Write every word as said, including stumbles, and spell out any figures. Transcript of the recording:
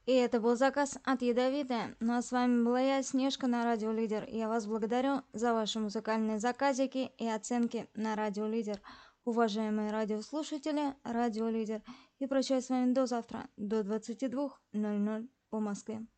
И это был заказ от Ядовитая. Ну а с вами была я, Снежка, на Радио Лидер. Я вас благодарю за ваши музыкальные заказики и оценки на Радио Лидер. Уважаемые радиослушатели, Радио Лидер. И прощаюсь с вами до завтра, до двадцати двух ноль ноль по Москве.